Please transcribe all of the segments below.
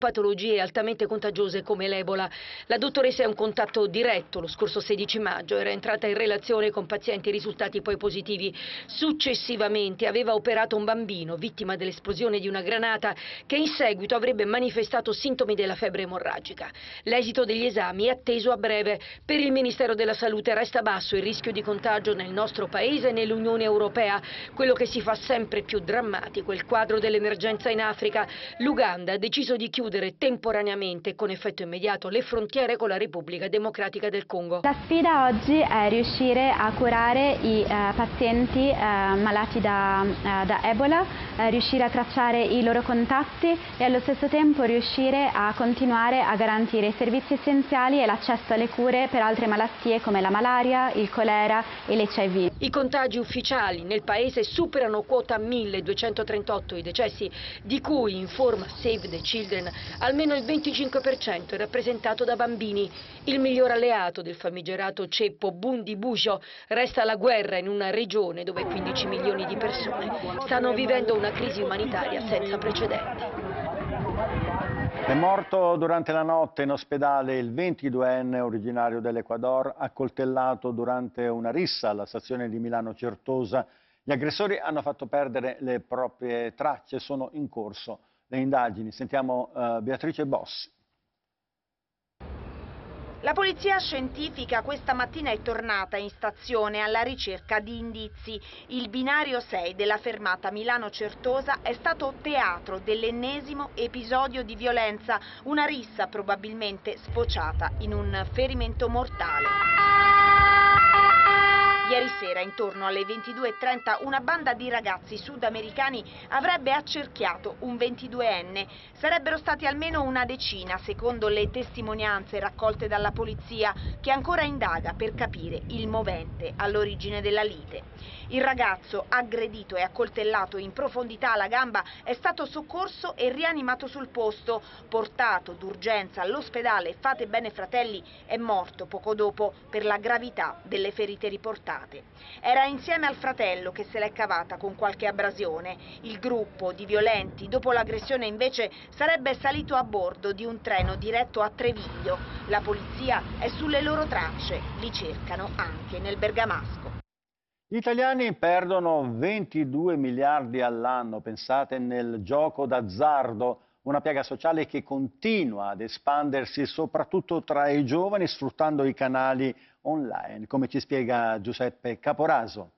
patologie altamente contagiose come l'Ebola. La dottoressa è un contatto diretto. Lo scorso 16 maggio era entrata in relazione con pazienti risultati poi positivi. Successivamente aveva operato un bambino vittima dell'esplosione di una granata che in seguito avrebbe manifestato sintomi della febbre emorragica. L'esito degli esami è atteso a breve. Per il Ministero della Salute resta basso il rischio di contagio nel nostro paese e nell'Unione Europea. Quello che si fa sempre più drammatico è il quadro dell'emergenza in Africa. L'Uganda ha deciso di chiudere temporaneamente con effetto immediato le frontiere con la Repubblica Democratica del Congo. La sfida oggi è riuscire a curare i pazienti malati da Ebola, riuscire a tracciare i loro contatti e allo stesso tempo riuscire a continuare a garantire i servizi essenziali e l'accesso alle cure per altre malattie come la malaria, il colera e l'HIV. I contagi ufficiali nel paese superano quota 1238 i decessi, di cui, informa Save the Children, almeno il 25% è rappresentato da bambini. Il miglior alleato del famigerato ceppo Bundibugyo resta la guerra in una regione dove 15 milioni di persone stanno vivendo una crisi umanitaria senza precedenti. È morto durante la notte in ospedale il 22enne originario dell'Ecuador, accoltellato durante una rissa alla stazione di Milano Certosa. Gli aggressori hanno fatto perdere le proprie tracce, sono in corso le indagini. Sentiamo Beatrice Bossi. La polizia scientifica questa mattina è tornata in stazione alla ricerca di indizi. Il binario 6 della fermata Milano-Certosa è stato teatro dell'ennesimo episodio di violenza, una rissa probabilmente sfociata in un ferimento mortale. Ieri sera, intorno alle 22:30, una banda di ragazzi sudamericani avrebbe accerchiato un 22enne. Sarebbero stati almeno una decina, secondo le testimonianze raccolte dalla polizia, che ancora indaga per capire il movente all'origine della lite. Il ragazzo, aggredito e accoltellato in profondità alla gamba, è stato soccorso e rianimato sul posto. Portato d'urgenza all'ospedale Fate Bene Fratelli, è morto poco dopo per la gravità delle ferite riportate. Era insieme al fratello che se l'è cavata con qualche abrasione. Il gruppo di violenti, dopo l'aggressione invece, sarebbe salito a bordo di un treno diretto a Treviglio. La polizia è sulle loro tracce, li cercano anche nel bergamasco. Gli italiani perdono 22 miliardi all'anno, pensate, nel gioco d'azzardo, una piaga sociale che continua ad espandersi soprattutto tra i giovani sfruttando i canali online, come ci spiega Giuseppe Caporaso.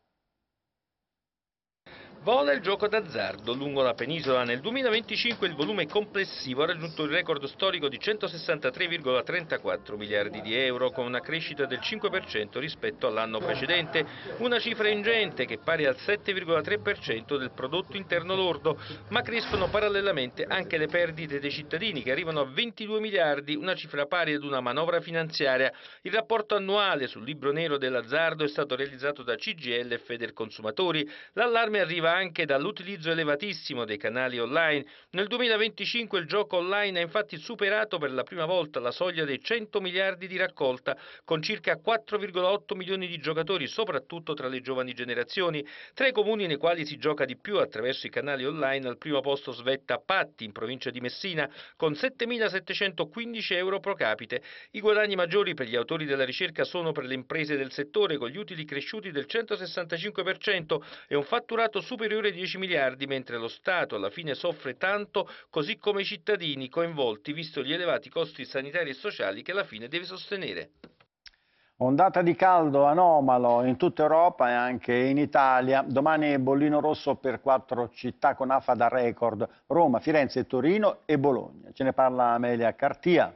Vola il gioco d'azzardo. Lungo la penisola nel 2025 il volume complessivo ha raggiunto il record storico di 163,34 miliardi di euro, con una crescita del 5% rispetto all'anno precedente, una cifra ingente che è pari al 7,3% del prodotto interno lordo, ma crescono parallelamente anche le perdite dei cittadini che arrivano a 22 miliardi, una cifra pari ad una manovra finanziaria. Il rapporto annuale sul libro nero dell'azzardo è stato realizzato da CGIL e Federconsumatori. L'allarme arriva anche dall'utilizzo elevatissimo dei canali online. Nel 2025 il gioco online ha infatti superato per la prima volta la soglia dei 100 miliardi di raccolta, con circa 4,8 milioni di giocatori, soprattutto tra le giovani generazioni. Tra i comuni nei quali si gioca di più attraverso i canali online, al primo posto svetta Patti, in provincia di Messina, con 7.715 euro pro capite. I guadagni maggiori per gli autori della ricerca sono per le imprese del settore, con gli utili cresciuti del 165% e un fatturato superiore ai 10 miliardi, mentre lo Stato alla fine soffre tanto, così come i cittadini coinvolti, visto gli elevati costi sanitari e sociali che alla fine deve sostenere. Ondata di caldo anomalo in tutta Europa e anche in Italia. Domani bollino rosso per 4 città con afa da record: Roma, Firenze, Torino e Bologna. Ce ne parla Amelia Cartia.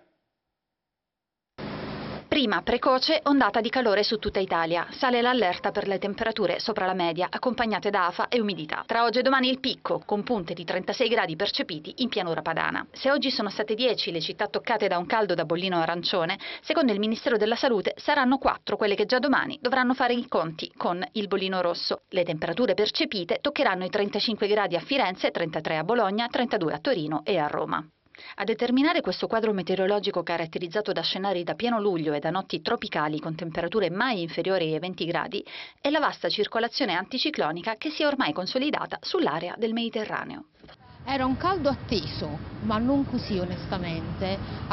Prima precoce ondata di calore su tutta Italia. Sale l'allerta per le temperature sopra la media, accompagnate da afa e umidità. Tra oggi e domani il picco, con punte di 36 gradi percepiti in pianura padana. Se oggi sono state 10 le città toccate da un caldo da bollino arancione, secondo il Ministero della Salute saranno 4 quelle che già domani dovranno fare i conti con il bollino rosso. Le temperature percepite toccheranno i 35 gradi a Firenze, 33 a Bologna, 32 a Torino e a Roma. A determinare questo quadro meteorologico caratterizzato da scenari da pieno luglio e da notti tropicali con temperature mai inferiori ai 20 gradi è la vasta circolazione anticiclonica che si è ormai consolidata sull'area del Mediterraneo. Era un caldo atteso, ma non così onestamente.